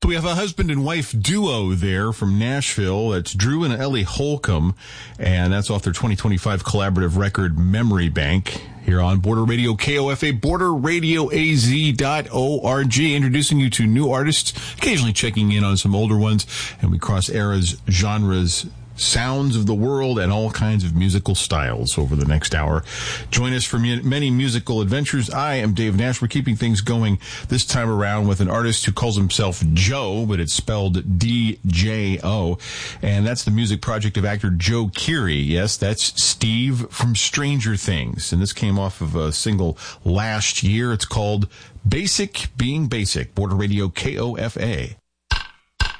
So we have a husband and wife duo there from Nashville. That's Drew and Ellie Holcomb, and that's off their 2025 collaborative record, Memory Bank, here on Border Radio KOFA, borderradioaz.org, introducing you to new artists, occasionally checking in on some older ones, and we cross eras, genres, sounds of the world, and all kinds of musical styles over the next hour. Join us for many musical adventures. I am Dave Nash. We're keeping things going this time around with an artist who calls himself Joe, but it's spelled D-J-O, and that's the music project of actor Joe Keery. Yes, that's Steve from Stranger Things, and this came off of a single last year. It's called Basic Being Basic. Border Radio KOFA.